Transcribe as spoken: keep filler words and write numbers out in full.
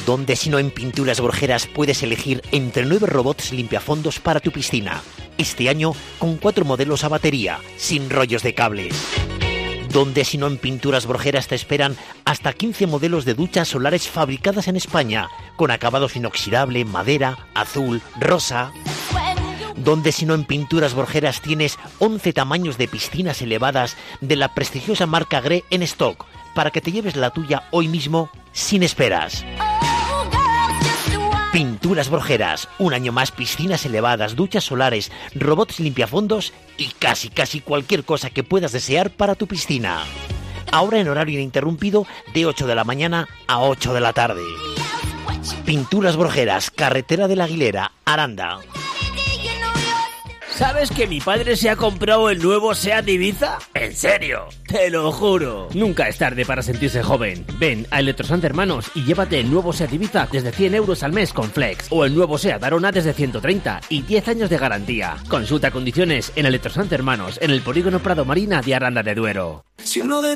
Donde si no en Pinturas Borjeras puedes elegir entre nueve robots limpiafondos para tu piscina. Este año con cuatro modelos a batería, sin rollos de cables. Donde si no en Pinturas Borjeras te esperan hasta quince modelos de duchas solares fabricadas en España, con acabados inoxidable, madera, azul, rosa. Donde si no en Pinturas Borjeras tienes once tamaños de piscinas elevadas de la prestigiosa marca Gre en stock, para que te lleves la tuya hoy mismo sin esperas. Pinturas Borjeras, un año más piscinas elevadas, duchas solares, robots limpiafondos y casi casi cualquier cosa que puedas desear para tu piscina. Ahora en horario ininterrumpido de ocho de la mañana a ocho de la tarde. Pinturas Borjeras, carretera de la Aguilera, Aranda. ¿Sabes que mi padre se ha comprado el nuevo SEAT Ibiza? ¿En serio? Te lo juro. Nunca es tarde para sentirse joven. Ven a Electrosant Hermanos y llévate el nuevo SEAT Ibiza desde cien euros al mes con Flex. O el nuevo SEAT Arona desde ciento treinta y diez años de garantía. Consulta condiciones en Electrosant Hermanos en el polígono Prado Marina de Aranda de Duero. Si uno de